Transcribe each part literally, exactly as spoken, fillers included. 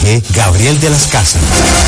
Jorge Gabriel de las Casas.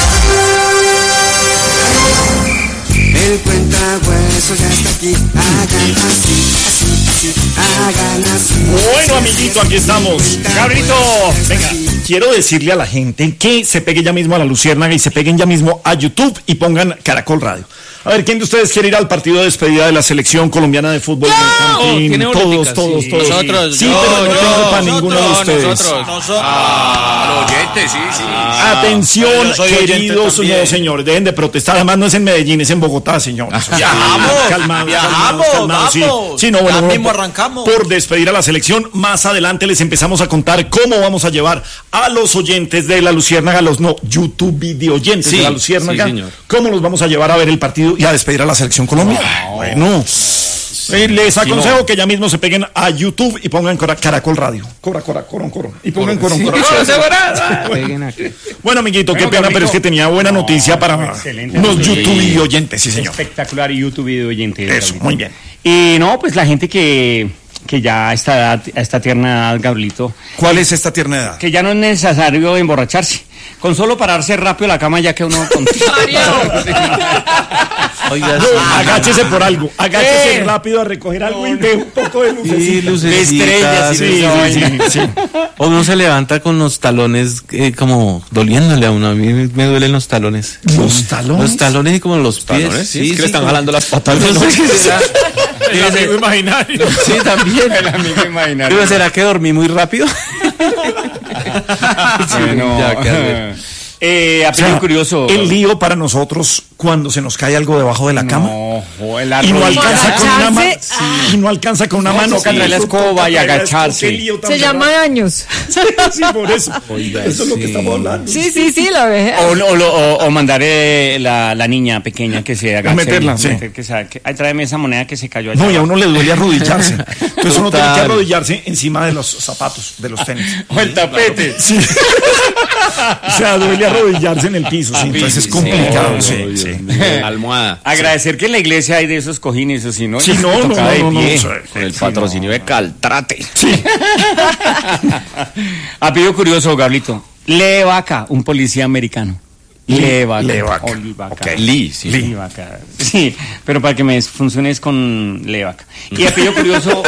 El cuentahueso ya está aquí, hagan así, así, así, hagan así. Bueno, amiguito, aquí estamos. Gabrielito, venga, quiero decirle a la gente que se peguen ya mismo a la Luciérnaga y se peguen ya mismo a YouTube y pongan Caracol Radio. A ver, ¿quién de ustedes quiere ir al partido de despedida de la selección colombiana de fútbol? ¡No! Todos, todos, sí. todos. Nosotros, sí, yo, pero no yo, tengo para nosotros, ninguno de ustedes. Nosotros, nosotros. Ah, los oyentes, sí, sí. Ah, Atención, yo soy queridos, no, señores, dejen de protestar. Además, no es en Medellín, es en Bogotá, señores. Viajamos, calmados, viajamos, calmados, calmados, vamos. Sí, sí, no, bueno, ya no, mismo por, arrancamos. Por despedir a la selección, más adelante les empezamos a contar cómo vamos a llevar a los oyentes de la Luciérnaga, los no YouTube video oyentes sí, de la Luciérnaga, sí, cómo los vamos a llevar a ver el partido y a despedir a la selección colombiana. No. Bueno, eh, les aconsejo sí, no. que ya mismo se peguen a YouTube y pongan cora, Caracol Radio. Cora, cora, coron, coron. Y pongan coron, sí, coron. Sí. Bueno, amiguito, bueno, qué pena, Gabrielito, pero es que tenía buena no, noticia para excelente, los sí. YouTube video oyentes, sí, señor. Espectacular YouTube video oyentes. Eso, Gabrielito. muy bien. Y no, pues la gente que, que ya a esta edad, a esta tierna edad, Gabrielito, ¿Cuál es esta tierna edad? que ya no es necesario emborracharse. Con solo pararse rápido la cama ya que uno con... Oiga, No, sí. agáchese por algo, agáchese ¿Qué? rápido a recoger algo y ve un poco de lucecita. Sí, lucecitas, estrellas, Sí, sí, sí, sí, sí. O uno se levanta con los talones eh, como doliéndole a uno. A mí me duelen los talones. ¿Los talones? Los talones y como los pies. ¿Talones? Sí, es que le están como- jalando las patas. No sé qué será. El amigo imaginario. Sí, también. El amigo imaginario. Pero ¿será que dormí muy rápido? Bueno, Ya, qué arreglo. eh, O apellido sea, curioso. el lío para nosotros cuando se nos cae algo debajo de la cama. No, o la Y no rodilla. alcanza con una mano. Agacharse, Y no alcanza con una No, mano. toca traer la Eso, escoba toca y traer la agacharse. escoba, qué lío tan Se berraco. llama años. Sí, por eso. Oiga, eso es lo que sí. estamos hablando. Sí, sí, sí, la vejez. O, o, o, o mandar eh, la, la niña pequeña que se agache. meterla, y sí. meter que se, que, ay, tráeme esa moneda que se cayó allá. No, y a uno le duele arrodillarse. Entonces uno tiene que Total. arrodillarse encima de los zapatos, de los tenis. O el tapete. Sí. O sea, duele arrodillarse en el piso, sí. Entonces es complicado, sí, sí. Almohada. Agradecer que en la iglesia hay de esos cojines, o si no, Sí, no, no, tocaba de no, no, pie. no, sí. Con el patrocinio de Caltrate. Apellido curioso, Gablito. Lee Vaca, un policía americano. Lee Vaca. Lee Vaca. O Lee Vaca. Ok, Lee, sí. Lee Vaca. Sí, pero para que me funcione es con Lee Vaca. Y apellido curioso.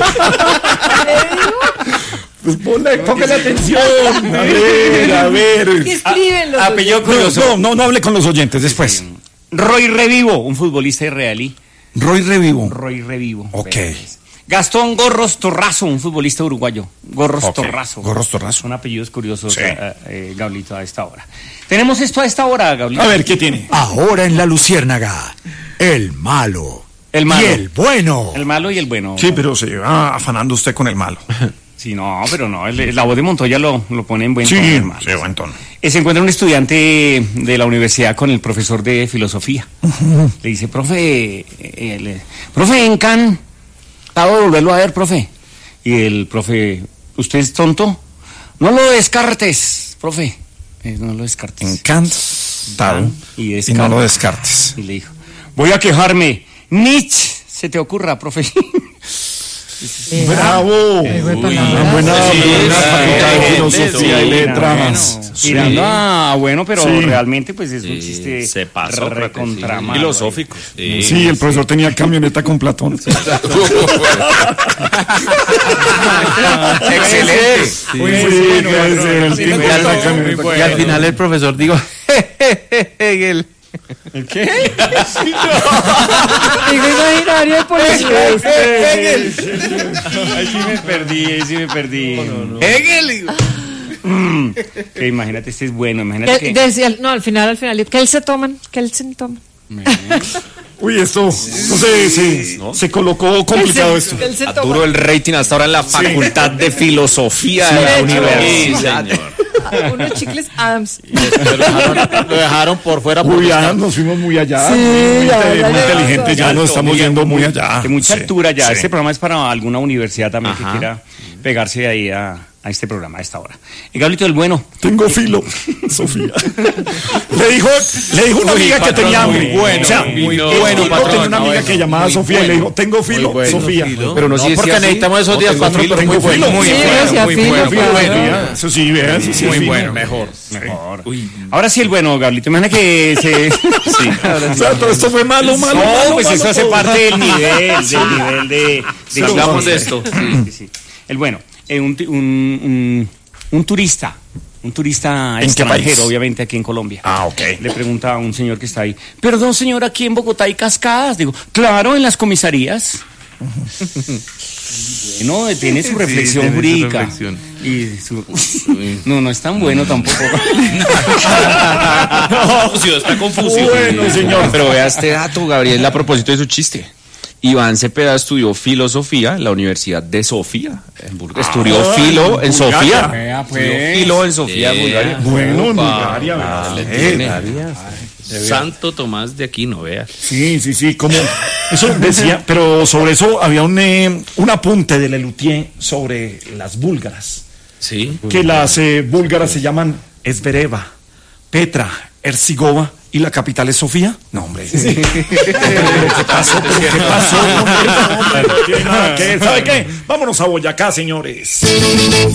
Pues ponle, póngale atención. A ver, a ver. ¿Qué escriben los Apellido No, curioso. no, no, no hable con los oyentes después. Roy Revivo, un futbolista israelí. Roy Revivo. Roy Revivo. Ok. Gastón Gorros Torrazo, un futbolista uruguayo. Gorros Ok, Torrazo. Gorros Torrazo. Son apellidos curiosos, Sí. eh, eh, Gablito, a esta hora. Tenemos esto a esta hora, Gablito. A ver, ¿qué tiene? Ahora en la Luciérnaga, el malo. El malo. Y el bueno. El malo y el bueno. Sí, pero se va afanando usted con el malo. Sí, no, pero no. el- la voz de Montoya lo, lo pone en buen Sí, tono, hermano. sí, buen tono. Eh, Se encuentra un estudiante de la universidad con el profesor de filosofía. Le dice, profe, eh, eh, le- profe, en Kant, ¿puedo volverlo a ver, profe? Y el profe, ¿usted es tonto? No lo descartes, profe. Eh, no lo descartes. Encantado. Y Y descarta. no lo descartes. Y le dijo, voy a quejarme. Nietzsche, se te ocurra, profe. ¡Bravo! Eh, buen Uy, palabra. buena, Sí, buena sí, facultad de sí, filosofía sí, y sí, letras. Bueno, Sí. tirando a bueno, pero Sí. realmente pues es un Sí, chiste se pasó, recontra sí. malo. Filosófico. Sí. Sí, el profesor tenía camioneta con Platón. Excelente. Sí, puede ser, el tipo Y de la al, camioneta. y al final el profesor digo, Hegel. ¿El qué? Digo imaginario de policía. Ahí sí me perdí, ahí sí me perdí. Hegel. digo. Mm, que imagínate, este es bueno, imagínate Que- Eh, que... decía, no, al final, al final, que él se toman, que él se toman. Uy, esto, no sé, se, se colocó complicado esto. Que él se A toma. duro el rating hasta ahora en la Facultad de Filosofía de la de hecho. Universidad. Sí, señor. Unos chicles Adams. Lo dejaron, lo dejaron por fuera. por Uy, ya estar- nos fuimos muy allá. Sí, muy, ya, inte- ya, muy ya, inteligente, ya. ya nos estamos Muy yendo muy alto, allá. De mucha Sí, altura ya. sí. Este programa es para alguna universidad también Ajá. que quiera pegarse ahí a, a este programa a esta hora. El Gablito del Bueno. Tengo filo, Sofía. le dijo, le dijo una Uy, amiga patrón, que tenía muy bueno, o sea, muy el bueno, tipo patrón, tenía una amiga bueno, que llamaba muy Sofía y le dijo, tengo filo, bueno, Sofía. filo. Pero no, No, si porque decía así, necesitamos esos no días tengo cuatro, filo, pero muy bueno, muy Sí, bueno, decía muy filo, bueno, muy claro. bueno. Vea, Eso sí, vea, eso sí es Muy filo. bueno, mejor. Mejor. Ahora sí el bueno, Gablito. Imagina que se... sí. O sea, todo esto fue malo, malo, No, malo, pues malo eso hace todo. parte del nivel, del nivel de... de Hablamos de esto. Sí, sí, sí. El bueno, eh, un, ti- un, un, un turista, un turista ¿En qué extranjero, país? obviamente aquí en Colombia. Ah, ok. Le pregunta a un señor que está ahí, perdón señor, aquí en Bogotá hay cascadas. Digo, claro, en las comisarías. No, tiene su Sí, reflexión tiene su jurídica. reflexión. Y su- no, no es tan bueno tampoco. Confusión, está confusión. Bueno, señor. Pero vea este dato, Gabriel, a propósito de su chiste. Iván Cepeda estudió filosofía en la Universidad de Sofía, en Bulgaria. Estudió filo en Bulgaria. Sofía. Vea, pues. Estudió filo en Sofía, en Bulgaria. Bueno, en Opa. Bulgaria. Ah, ¿verdad? le tiene. Santo Tomás de Aquino, vea. Sí, sí, sí, como eso decía, pero sobre eso había un, eh, un apunte de Lelutier sobre las búlgaras, Sí. que las eh, búlgaras se llaman Esbereva, Petra, Ercigova y la capital es Sofía. No, hombre. ¿Qué pasó? ¿Pero ¿Qué pasó? Hombre, no, hombre, no tiene nada que ver. ¿Sabe qué? Vámonos a Boyacá, señores.